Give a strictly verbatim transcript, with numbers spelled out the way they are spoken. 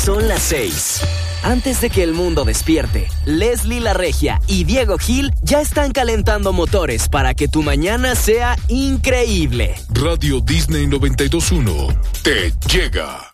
Son las seis. Antes de que el mundo despierte, Leslie La Regia y Diego Gil ya están calentando motores para que tu mañana sea increíble. Radio Disney noventa y dos punto uno te llega.